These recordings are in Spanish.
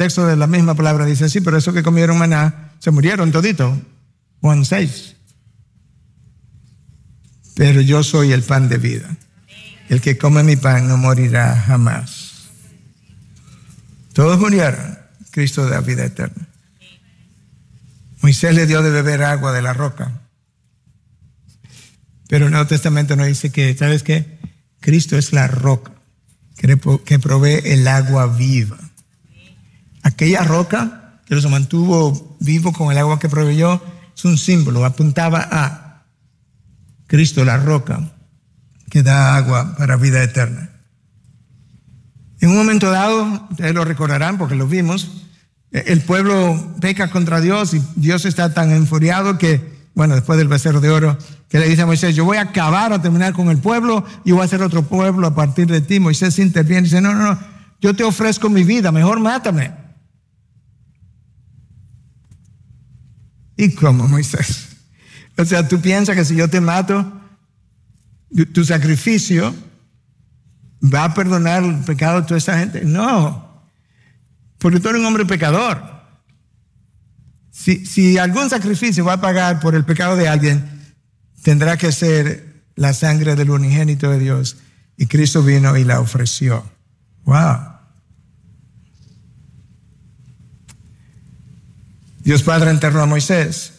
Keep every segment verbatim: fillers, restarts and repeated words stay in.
texto de la misma palabra dice, sí, pero esos que comieron maná se murieron todito. Juan seis. Pero yo soy el pan de vida. El que come mi pan no morirá jamás. Todos murieron. Cristo da vida eterna. Moisés le dio de beber agua de la roca. Pero el Nuevo Testamento nos dice que, ¿sabes qué? Cristo es la roca que provee el agua viva. Aquella roca que los mantuvo vivo con el agua que proveyó es un símbolo, apuntaba a Cristo, la roca que da agua para vida eterna. En un momento dado, ustedes lo recordarán porque lo vimos, el pueblo peca contra Dios y Dios está tan enfuriado que, bueno, después del becerro de oro, que le dice a Moisés, yo voy a acabar, a terminar con el pueblo y voy a hacer otro pueblo a partir de ti. Moisés interviene y dice, no, no, no, yo te ofrezco mi vida, mejor mátame. ¿Y cómo, Moisés? O sea, tú piensas que si yo te mato, tu sacrificio va a perdonar el pecado de toda esta gente. No, porque tú eres un hombre pecador. Si, si algún sacrificio va a pagar por el pecado de alguien, tendrá que ser la sangre del unigénito de Dios. Y Cristo vino y la ofreció. Wow. Dios Padre enterró a Moisés.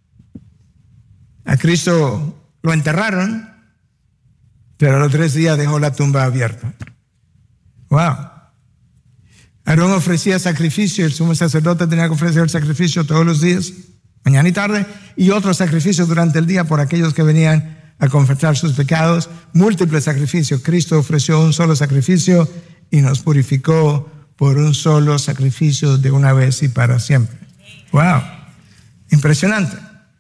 A Cristo lo enterraron, pero a los tres días dejó la tumba abierta. Wow. Aarón ofrecía sacrificio, el sumo sacerdote tenía que ofrecer sacrificio todos los días, mañana y tarde, y otro sacrificio durante el día por aquellos que venían a confesar sus pecados. Múltiples sacrificios. Cristo ofreció un solo sacrificio y nos purificó por un solo sacrificio de una vez y para siempre. Wow, impresionante.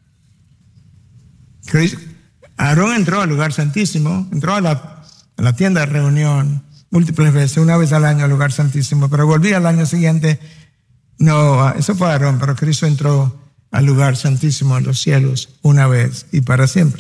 Aarón entró al lugar santísimo, entró a la, a la tienda de reunión múltiples veces, una vez al año al lugar santísimo, pero volvía al año siguiente. No, eso fue Aarón, pero Cristo entró al lugar santísimo en los cielos una vez y para siempre.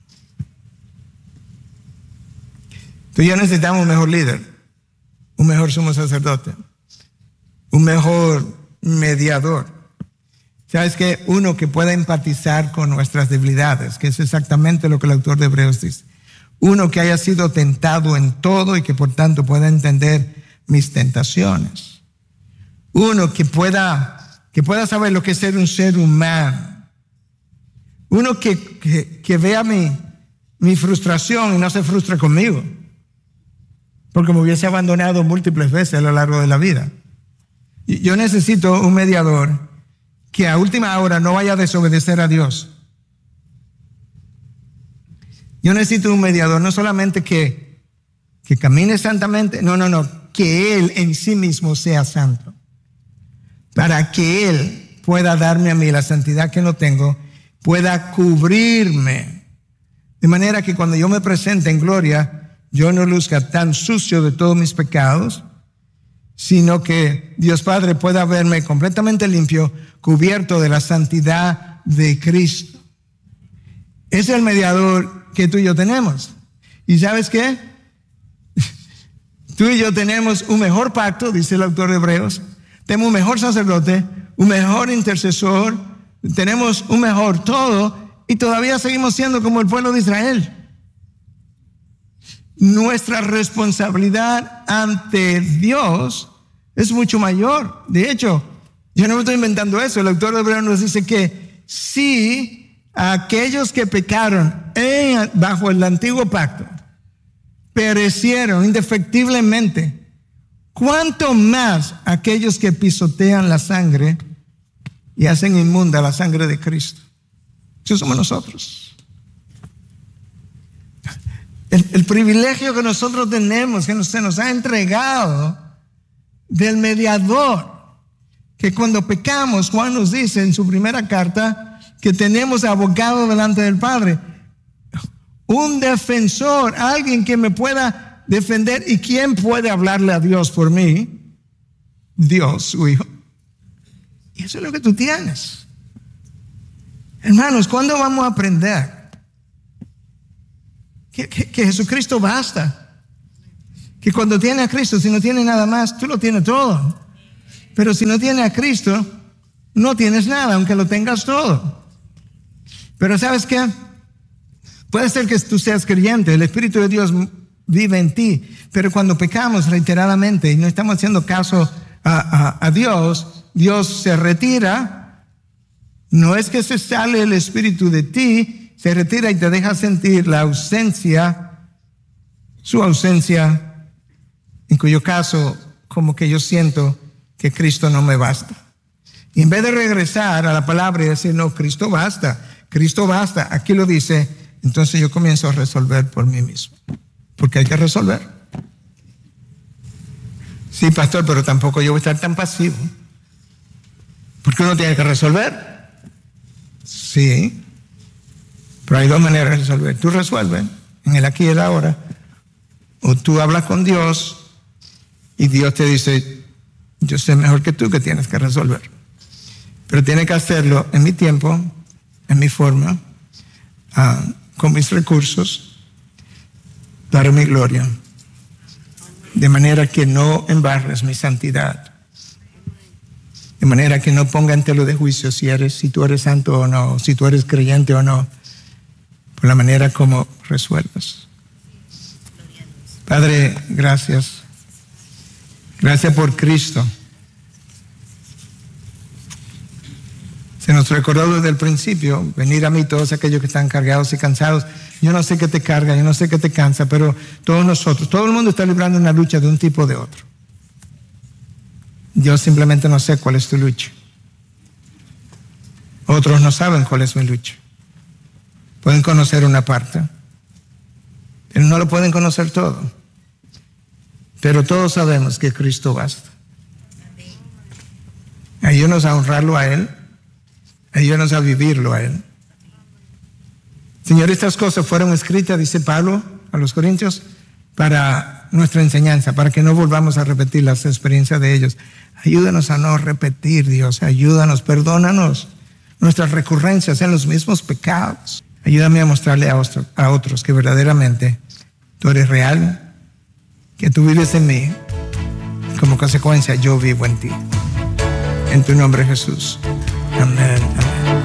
Tú y yo necesitamos un mejor líder, un mejor sumo sacerdote, un mejor mediador. ¿Sabes qué? Uno que pueda empatizar con nuestras debilidades, que es exactamente lo que el autor de Hebreos dice. Uno que haya sido tentado en todo y que por tanto pueda entender mis tentaciones. Uno que pueda, que pueda saber lo que es ser un ser humano. Uno que, que, que vea mi, mi frustración y no se frustre conmigo, porque me hubiese abandonado múltiples veces a lo largo de la vida. Yo necesito un mediador que a última hora no vaya a desobedecer a Dios. Yo necesito un mediador, no solamente que, que camine santamente, no, no, no, que Él en sí mismo sea santo, para que Él pueda darme a mí la santidad que no tengo, pueda cubrirme, de manera que cuando yo me presente en gloria, yo no luzca tan sucio de todos mis pecados, sino que Dios Padre pueda verme completamente limpio, cubierto de la santidad de Cristo. Es el mediador que tú y yo tenemos. ¿Y sabes qué? Tú y yo tenemos un mejor pacto, dice el autor de Hebreos. Tenemos un mejor sacerdote, un mejor intercesor, tenemos un mejor todo, y todavía seguimos siendo como el pueblo de Israel. Nuestra responsabilidad ante Dios es mucho mayor. De hecho, yo no me estoy inventando eso. El autor de Hebreos nos dice que si aquellos que pecaron en, bajo el antiguo pacto perecieron indefectiblemente, ¿cuánto más aquellos que pisotean la sangre y hacen inmunda la sangre de Cristo? Eso somos nosotros. El, el privilegio que nosotros tenemos, que nos, se nos ha entregado del mediador, que cuando pecamos, Juan nos dice en su primera carta que tenemos abogado delante del Padre, un defensor, alguien que me pueda defender. ¿Y quién puede hablarle a Dios por mí? Dios, su Hijo. Y eso es lo que tú tienes. Hermanos, ¿cuándo vamos a aprender que, que, que Jesucristo basta? Que cuando tiene a Cristo, si no tiene nada más, tú lo tienes todo. Pero si no tienes a Cristo, no tienes nada, aunque lo tengas todo. Pero ¿sabes qué? Puede ser que tú seas creyente, el Espíritu de Dios vive en ti, pero cuando pecamos reiteradamente y no estamos haciendo caso a, a, a Dios, Dios se retira. No es que se sale el Espíritu de ti, se retira y te deja sentir la ausencia, su ausencia, en cuyo caso como que yo siento que Cristo no me basta. Y en vez de regresar a la palabra y decir, no, Cristo basta, Cristo basta, aquí lo dice, entonces yo comienzo a resolver por mí mismo. Porque hay que resolver. Sí, pastor, pero tampoco yo voy a estar tan pasivo. Porque uno tiene que resolver. Sí. Pero hay dos maneras de resolver. Tú resuelves en el aquí y el ahora. O tú hablas con Dios y Dios te dice, yo sé mejor que tú que tienes que resolver. Pero tienes que hacerlo en mi tiempo, en mi forma, uh, con mis recursos, para mi gloria. De manera que no embarres mi santidad. De manera que no ponga en tela de juicio si eres, si tú eres santo o no, si tú eres creyente o no, por la manera como resuelvas. Padre, gracias. Gracias por Cristo. Se nos recordó desde el principio, venir a mí todos aquellos que están cargados y cansados. Yo no sé qué te carga, yo no sé qué te cansa, pero todos nosotros, todo el mundo está librando una lucha de un tipo o de otro. Yo simplemente no sé cuál es tu lucha. Otros no saben cuál es mi lucha. Pueden conocer una parte, pero no lo pueden conocer todo. Pero todos sabemos que Cristo basta. Ayúdanos a honrarlo a Él. Ayúdanos a vivirlo a Él. Señor, estas cosas fueron escritas, dice Pablo a los Corintios, para nuestra enseñanza, para que no volvamos a repetir las experiencias de ellos. Ayúdanos a no repetir, Dios. Ayúdanos, perdónanos nuestras recurrencias en los mismos pecados. Ayúdame a mostrarle a, otro, a otros que verdaderamente tú eres real, que tú vives en mí. Como consecuencia, yo vivo en ti. En tu nombre, Jesús. Amén. Amén.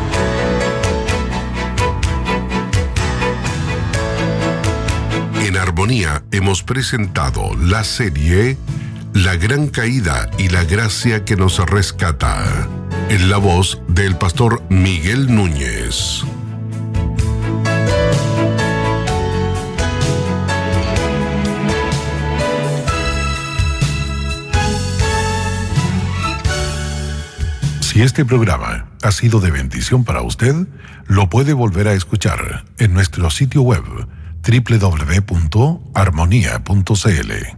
En Armonía hemos presentado la serie La Gran Caída y la Gracia que nos rescata, en la voz del pastor Miguel Núñez. Si este programa ha sido de bendición para usted, lo puede volver a escuchar en nuestro sitio web doble u doble u doble u punto armonía punto c l.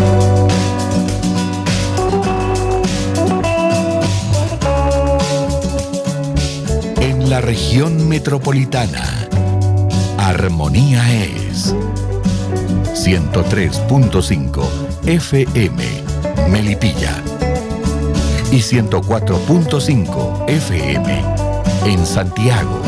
En la región metropolitana, Armonía es ciento tres punto cinco F M, Melipilla, y ciento cuatro punto cinco F M en Santiago.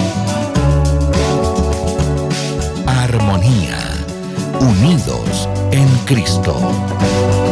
Armonía, unidos en Cristo.